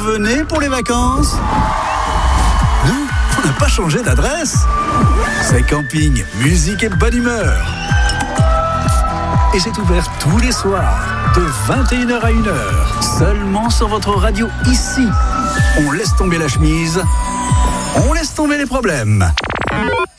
revenez pour les vacances? Nous, on n'a pas changé d'adresse. C'est camping, musique et bonne humeur. Et c'est ouvert tous les soirs, de 21h à 1h, seulement sur votre radio ici. On laisse tomber la chemise, on laisse tomber les problèmes.